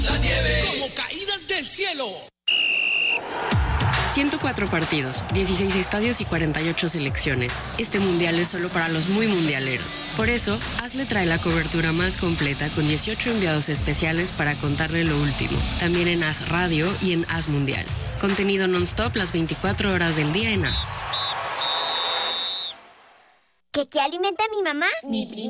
La nieve como caídas del cielo. 104 partidos, 16 estadios y 48 selecciones. Este mundial es solo para los muy mundialeros. Por eso, Hazle trae la cobertura más completa con 18 enviados especiales para contarle lo último. También en Haz Radio y en Haz Mundial. Contenido non-stop las 24 horas del día en Haz. ¿Qué alimenta a mi mamá? Mi prima.